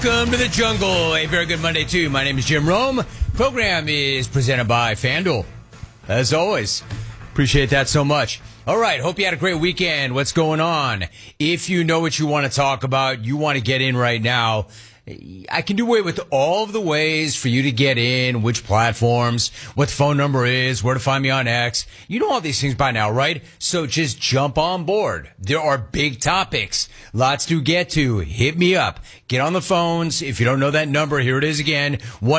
Welcome to the jungle. A very good Monday to you. My name is Jim Rome. Program is presented by FanDuel. As always, appreciate that so much. All right, hope you had a great weekend. What's going on? If you know what you want to talk about, you want to get in right now, I can do away with all of the ways for you to get in, which platforms, what the phone number is, where to find me on X. You know all these things by now, right? So just jump on board. There are big topics, lots to get to. Hit me up. Get on the phones. If you don't know that number, here it is again,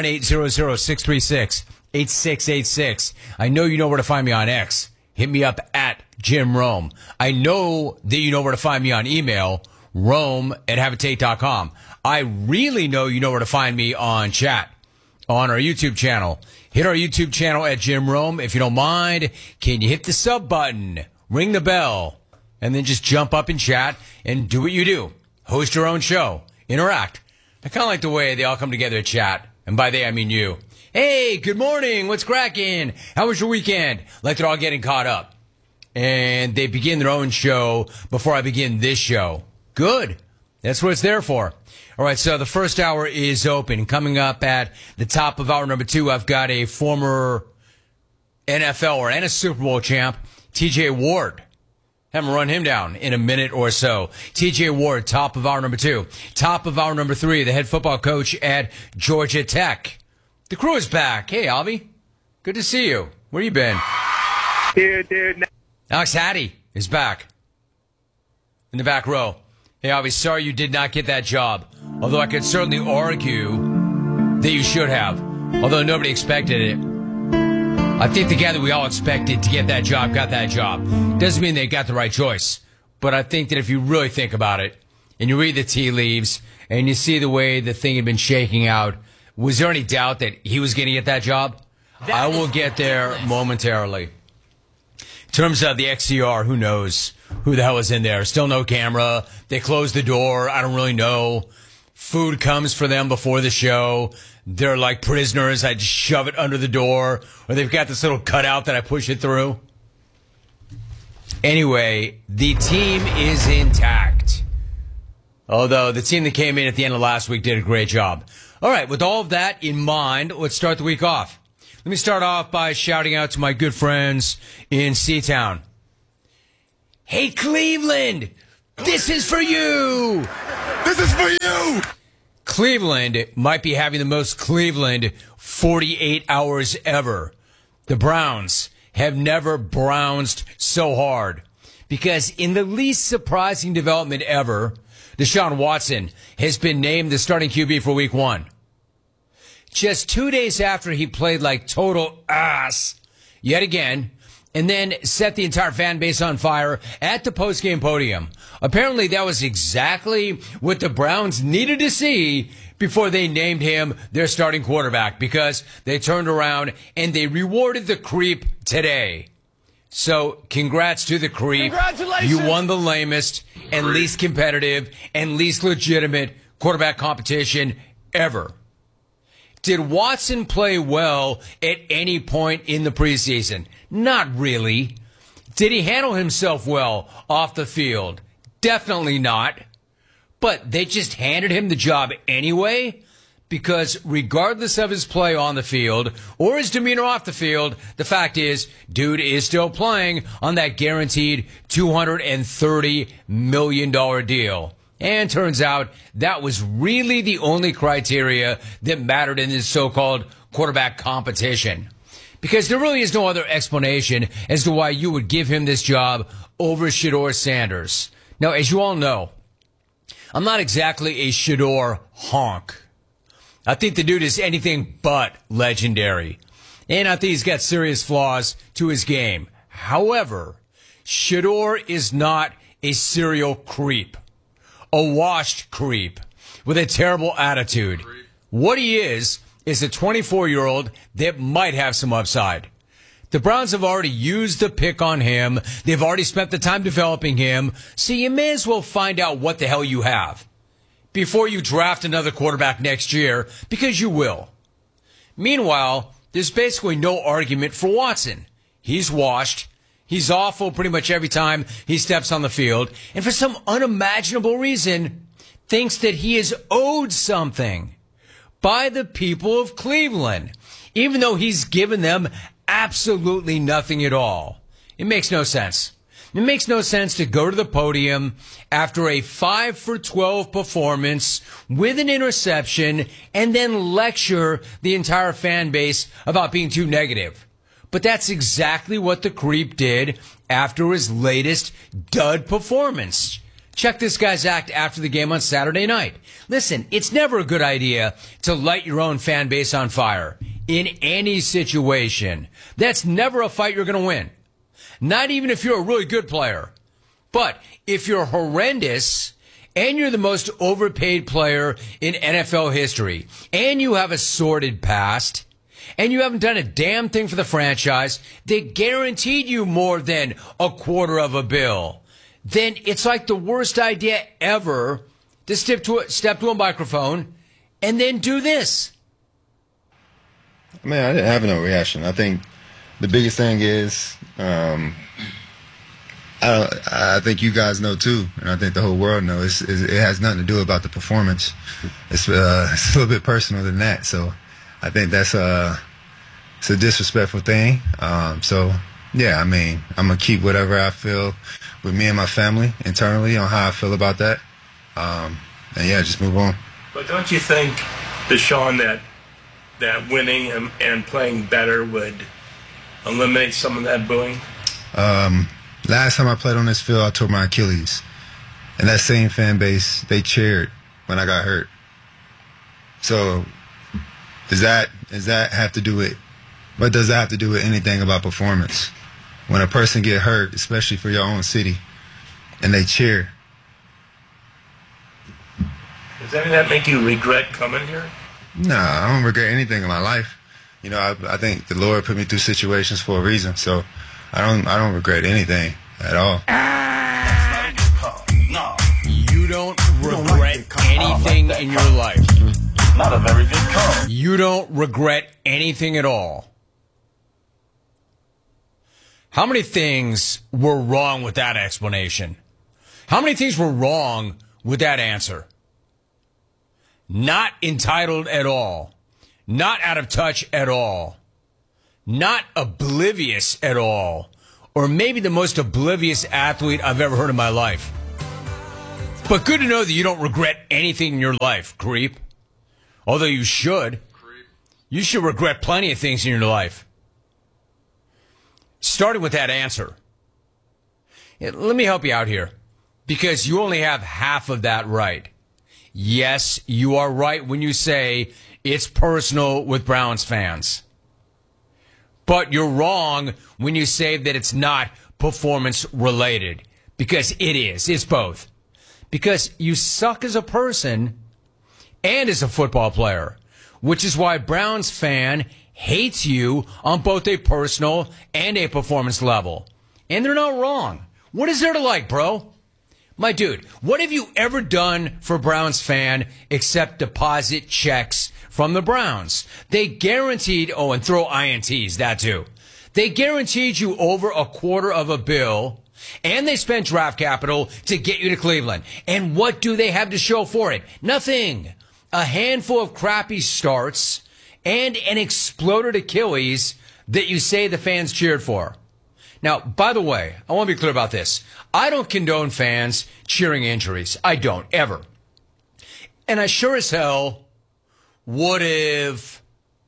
1-800-636-8686. I know you know where to find me on X. Hit me up at Jim Rome. I know that you know where to find me on email, rome@habitate.com. I really know you know where to find me on chat, on our YouTube channel. Hit our YouTube channel at Jim Rome. If you don't mind, can you hit the sub button, ring the bell, and then just jump up and chat and do what you do. Host your own show. Interact. I kind of like the way they all come together to chat. And by they, I mean you. Hey, good morning. What's cracking? How was your weekend? Like they're all getting caught up. And they begin their own show before I begin this show. Good. That's what it's there for. All right, so the first hour is open. Coming up at the top of hour number 2, I've got a former NFL and a Super Bowl champ, TJ Ward. Have him run him down in a minute or so. TJ Ward, top of hour number 2. Top of hour number 3, the head football coach at Georgia Tech. The crew is back. Hey, Avi. Good to see you. Where you been? Dude. Alex Hattie is back in the back row. Hey, Avi, sorry you did not get that job. Although I could certainly argue that you should have. Although nobody expected it. I think the guy that we all expected to get that job got that job. Doesn't mean they got the right choice. But I think that if you really think about it, and you read the tea leaves, and you see the way the thing had been shaking out, was there any doubt that he was going to get that job? I will get there momentarily. In terms of the XCR, who knows who the hell is in there? Still no camera. They closed the door. I don't really know. Food comes for them before the show. They're like prisoners. I just shove it under the door. Or they've got this little cutout that I push it through. Anyway, the team is intact. Although the team that came in at the end of last week did a great job. All right, with all of that in mind, let's start the week off. Let me start off by shouting out to my good friends in Seatown. Hey, Cleveland, this is for you. This is for you. Cleveland might be having the most Cleveland 48 hours ever. The Browns have never brounced so hard because in the least surprising development ever, Deshaun Watson has been named the starting QB for week 1. Just 2 days after he played like total ass yet again, and then set the entire fan base on fire at the postgame podium. Apparently that was exactly what the Browns needed to see before they named him their starting quarterback, because they turned around and they rewarded the creep today. So congrats to the creep. Congratulations. You won the lamest and least competitive and least legitimate quarterback competition ever. Did Watson play well at any point in the preseason? Not really. Did he handle himself well off the field? Definitely not. But they just handed him the job anyway, because regardless of his play on the field or his demeanor off the field, the fact is, dude is still playing on that guaranteed $230 million deal. And turns out that was really the only criteria that mattered in this so-called quarterback competition. Because there really is no other explanation as to why you would give him this job over Shedeur Sanders. Now, as you all know, I'm not exactly a Shedeur honk. I think the dude is anything but legendary. And I think he's got serious flaws to his game. However, Shedeur is not a serial creep. A washed creep with a terrible attitude. What he is a 24-year-old that might have some upside. The Browns have already used the pick on him. They've already spent the time developing him. So you may as well find out what the hell you have before you draft another quarterback next year, because you will. Meanwhile, there's basically no argument for Watson. He's washed. He's awful pretty much every time he steps on the field. And for some unimaginable reason, thinks that he is owed something by the people of Cleveland, even though he's given them absolutely nothing at all. It makes no sense. It makes no sense to go to the podium after a 5 for 12 performance with an interception and then lecture the entire fan base about being too negative. But that's exactly what the creep did after his latest dud performance. Check this guy's act after the game on Saturday night. Listen, it's never a good idea to light your own fan base on fire in any situation. That's never a fight you're going to win. Not even if you're a really good player. But if you're horrendous and you're the most overpaid player in NFL history and you have a sordid past and you haven't done a damn thing for the franchise, they guaranteed you more than $250 million, then it's like the worst idea ever to step to a microphone and then do this. Man, I didn't have no reaction. I think the biggest thing is, I think you guys know too, and I think the whole world knows. It has nothing to do about the performance. It's a little bit personal than that. So I think that's it's a disrespectful thing. So yeah, I mean, I'm gonna keep whatever I feel with me and my family internally on how I feel about that, and yeah, just move on. But don't you think, Deshaun, that winning and playing better would eliminate some of that booing? Last time I played on this field, I tore my Achilles. And that same fan base, they cheered when I got hurt. So does that have to do with, what does that have to do with anything about performance? When a person get hurt, especially for your own city, and they cheer. Does any of that make you regret coming here? Nah, I don't regret anything in my life. You know, I think the Lord put me through situations for a reason, so I don't regret anything at all. You don't regret anything in your life. Not a very good call. You don't regret anything at all. How many things were wrong with that explanation? How many things were wrong with that answer? Not entitled at all. Not out of touch at all. Not oblivious at all. Or maybe the most oblivious athlete I've ever heard in my life. But good to know that you don't regret anything in your life, creep. Although you should. You should regret plenty of things in your life. Starting with that answer. Let me help you out here. Because you only have half of that right. Yes, you are right when you say it's personal with Browns fans. But you're wrong when you say that it's not performance related. Because it is. It's both. Because you suck as a person and as a football player. Which is why Browns fan hates you on both a personal and a performance level. And they're not wrong. What is there to like, bro? My dude, what have you ever done for Browns fan except deposit checks from the Browns? They guaranteed, and throw INTs, that too. They guaranteed you over $250 million, and they spent draft capital to get you to Cleveland. And what do they have to show for it? Nothing. A handful of crappy starts and an exploded Achilles that you say the fans cheered for. Now, by the way, I want to be clear about this. I don't condone fans cheering injuries. I don't, ever. And I sure as hell would have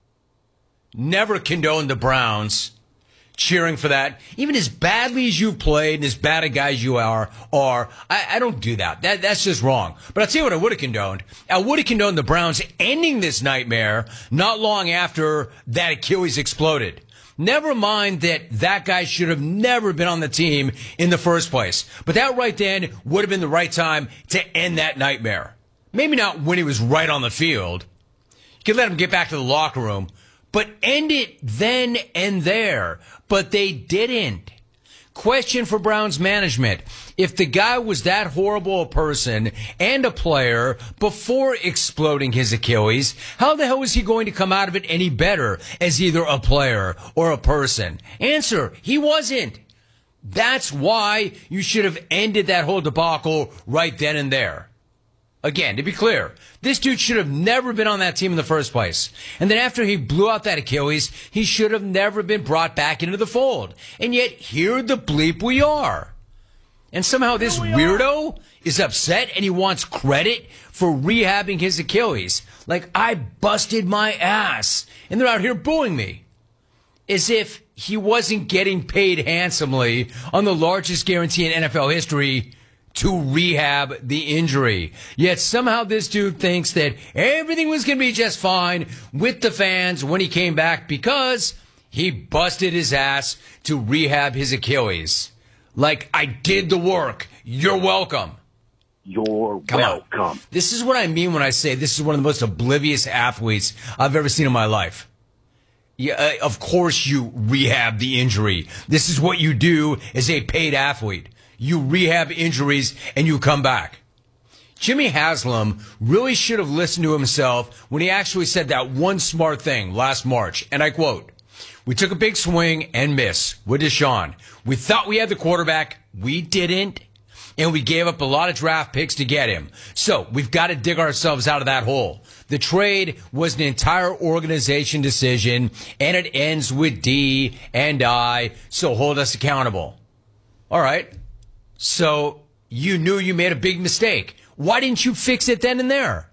never condoned the Browns cheering for that. Even as badly as you've played and as bad a guy as you are, I don't do that. That's just wrong. But I'll tell you what I would have condoned. I would have condoned the Browns ending this nightmare not long after that Achilles exploded. Never mind that guy should have never been on the team in the first place. But that right then would have been the right time to end that nightmare. Maybe not when he was right on the field. You could let him get back to the locker room. But end it then and there. But they didn't. Question for Browns management. If the guy was that horrible a person and a player before exploding his Achilles, how the hell was he going to come out of it any better as either a player or a person? Answer, he wasn't. That's why you should have ended that whole debacle right then and there. Again, to be clear, this dude should have never been on that team in the first place. And then after he blew out that Achilles, he should have never been brought back into the fold. And yet, here the bleep we are. And somehow this weirdo is upset and he wants credit for rehabbing his Achilles. Like, I busted my ass. And they're out here booing me. As if he wasn't getting paid handsomely on the largest guarantee in NFL history to rehab the injury. Yet somehow this dude thinks that everything was going to be just fine with the fans when he came back because he busted his ass to rehab his Achilles. Like, I did the work. You're welcome. You're Come welcome. on. This is what I mean when I say this is one of the most oblivious athletes I've ever seen in my life. Yeah, of course you rehab the injury. This is what you do as a paid athlete. You rehab injuries and you come back. Jimmy Haslam really should have listened to himself when he actually said that one smart thing last March. And I quote, "We took a big swing and miss with Deshaun. We thought we had the quarterback. We didn't. And we gave up a lot of draft picks to get him. So we've got to dig ourselves out of that hole. The trade was an entire organization decision, and it ends with D and I, so hold us accountable." All right. So you knew you made a big mistake. Why didn't you fix it then and there?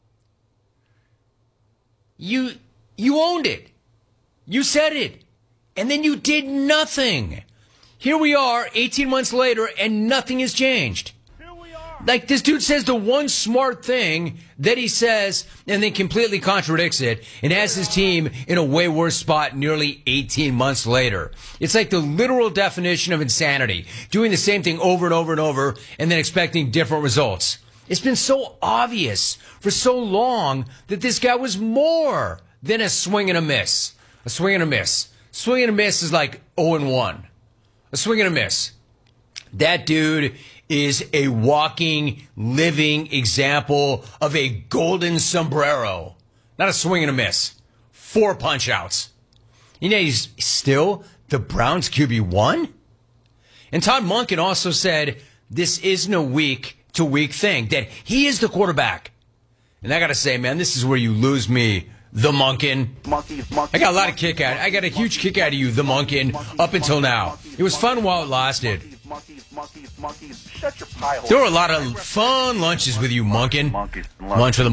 You owned it. You said it. And then you did nothing. Here we are 18 months later and nothing has changed. Like, this dude says the one smart thing that he says and then completely contradicts it and has his team in a way worse spot nearly 18 months later. It's like the literal definition of insanity, doing the same thing over and over and over and then expecting different results. It's been so obvious for so long that this guy was more than a swing and a miss. A swing and a miss. Swing and a miss is like 0-1. A swing and a miss. That dude is a walking, living example of a golden sombrero. Not a swing and a miss. 4 punch-outs. You know, he's still the Browns QB1? And Todd Monken also said this isn't a week-to-week thing, that he is the quarterback. And I got to say, man, this is where you lose me, the Monken. I got a lot of kick out. I got a huge kick out of you, the Monken, up until now. It was fun while it lasted. Shut your pie hole. There were a lot of fun lunches with you, Monken. Lunch with the